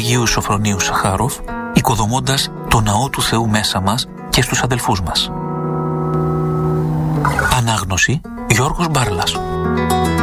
Αγίου Σωφρονίου Σαχάροφ, οικοδομώντας το ναό του Θεού μέσα μας και στους αδελφούς μας. Ανάγνωση Γιώργος Μπάρλας.